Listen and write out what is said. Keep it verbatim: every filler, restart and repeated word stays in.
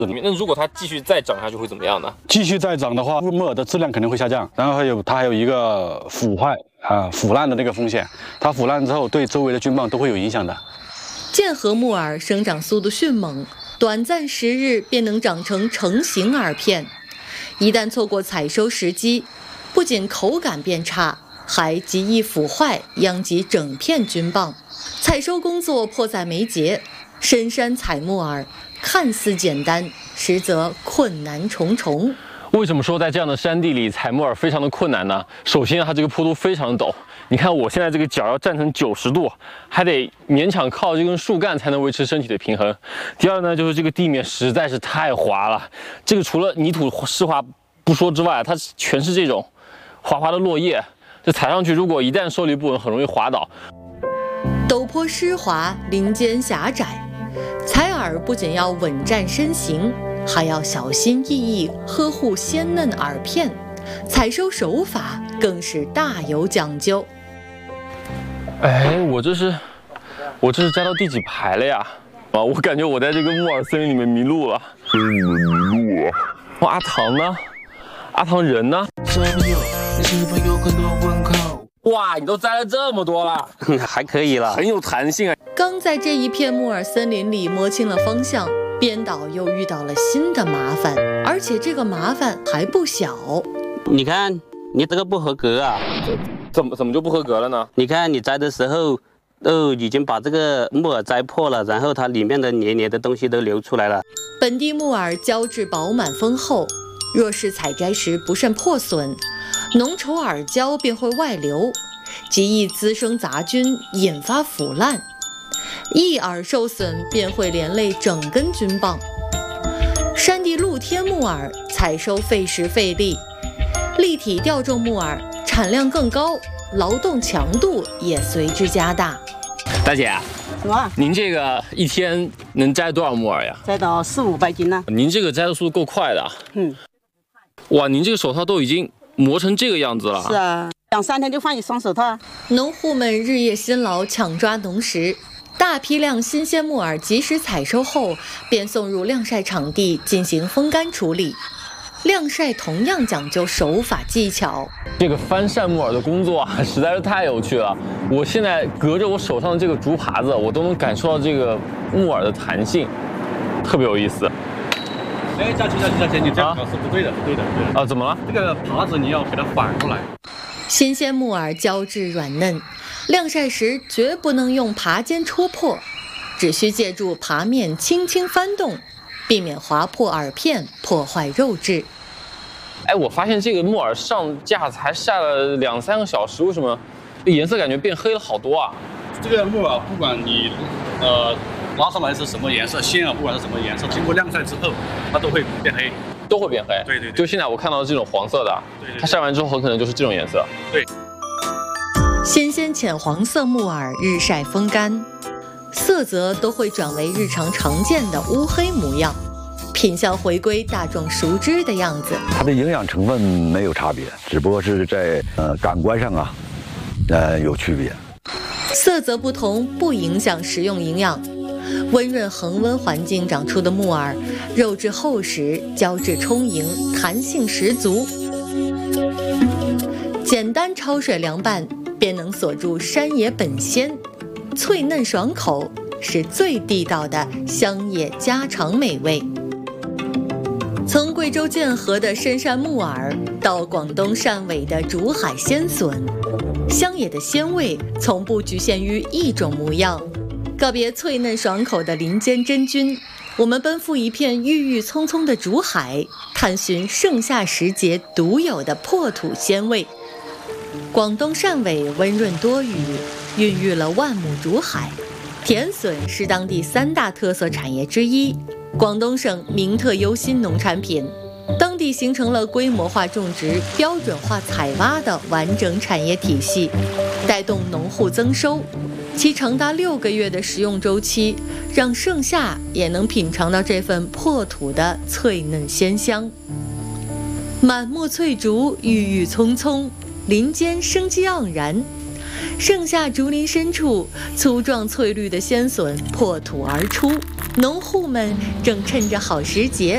那如果它继续再长下去会怎么样呢？ 继续再长的话，木耳的质量肯定会下降，然后还有它还有一个腐坏啊、腐烂的那个风险。它腐烂之后，对周围的菌棒都会有影响的。 剑河木耳生长速度迅猛，短暂十日便能长成成型耳片。一旦错过采收时机，不仅口感变差，还极易腐坏，殃及整片菌棒。采收工作迫在眉睫，深山采木耳看似简单，实则困难重重。 为什么说在这样的山地里采木耳非常的困难呢？首先，它这个坡度非常陡，你看我现在这个脚要站成九十度，还得勉强靠这根树干才能维持身体的平衡。第二呢，就是这个地面实在是太滑了，这个除了泥土湿滑不说之外，它全是这种滑滑的落叶，这踩上去如果一旦受力不稳，很容易滑倒。 陡坡湿滑，林间狭窄，采耳不仅要稳站身形，还要小心翼翼呵护鲜嫩耳片，采收手法更是大有讲究。 哎，我这是我这是摘到第几排了呀？啊，我感觉我在这个木耳森林里面迷路了。森林里面迷路了。哇，阿唐呢？阿唐人呢？哇，你都摘了这么多了， 还可以了， 很有弹性啊。 刚在这一片木耳森林里摸清了方向，编导又遇到了新的麻烦，而且这个麻烦还不小。 你看，你这个不合格啊！ 怎么怎么就不合格了呢？ 你看你摘的时候，都已经把这个木耳摘破了，然后它里面的黏黏的东西都流出来了。 本地木耳胶质饱满丰厚，若是采摘时不慎破损，浓稠耳胶便会外流，极易滋生杂菌，引发腐烂。一耳受损便会连累整根菌棒。山地露天木耳采收费时费力，立体吊种木耳产量更高，劳动强度也随之加大。 大姐， 什么？ 您这个一天能摘多少木耳呀？ 摘到四五百斤呢。 您这个摘的速度够快的。 嗯。 哇，您这个手套都已经磨成这个样子了。 是啊，两三天就换一双手套。 农户们日夜辛劳，抢抓农时，大批量新鲜木耳及时采收后，便送入晾晒场地进行风干处理。晾晒同样讲究手法技巧。 这个翻扇木耳的工作啊，实在是太有趣了。我现在隔着我手上的这个竹耙子，我都能感受到这个木耳的弹性，特别有意思。 哎，佳琪，佳琪，佳琪，你这样搞是不对的，不对的，对的。 啊，怎么了？ 这个耙子你要给它反过来。 新鲜木耳胶质软嫩，晾晒时绝不能用耙尖戳破，只需借助耙面轻轻翻动，避免划破耳片，破坏肉质。 哎，我发现这个木耳上架才晒了两三个小时，为什么颜色感觉变黑了好多啊？ 这个木耳不管你呃拉上来是什么颜色，鲜耳不管是什么颜色，经过晾晒之后，它都会变黑， 都会变黑。 对对对， 就现在我看到的这种黄色的， 对对对， 它晒完之后很可能就是这种颜色。 对。 新鲜浅黄色木耳日晒风干，色泽都会转为日常常见的乌黑模样，品相回归大壮熟知的样子。 它的营养成分没有差别，只不过是在呃感官上啊，呃有区别。 色泽不同不影响食用营养。温润恒温环境长出的木耳，肉质厚实，胶质充盈，弹性十足。简单焯水凉拌，便能锁住山野本鲜，脆嫩爽口，是最地道的乡野家常美味。从贵州剑河的深山木耳，到广东汕尾的竹海鲜笋，乡野的鲜味从不局限于一种模样。告别脆嫩爽口的林间真菌，我们奔赴一片郁郁葱葱的竹海，探寻盛夏时节独有的破土鲜味。广东汕尾温润多雨，孕育了万亩竹海。甜笋是当地三大特色产业之一，广东省名特优新农产品。当地形成了规模化种植、标准化采挖的完整产业体系，带动农户增收。其长达六个月的食用周期，让盛夏也能品尝到这份破土的脆嫩鲜香。满目翠竹，郁郁葱葱，林间生机盎然。盛夏竹林深处，粗壮翠绿的鲜笋破土而出，农户们正趁着好时节